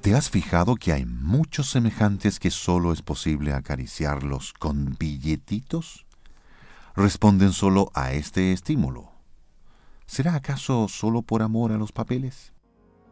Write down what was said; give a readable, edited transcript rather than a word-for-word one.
¿Te has fijado que hay muchos semejantes que solo es posible acariciarlos con billetitos? Responden solo a este estímulo. ¿Será acaso solo por amor a los papeles?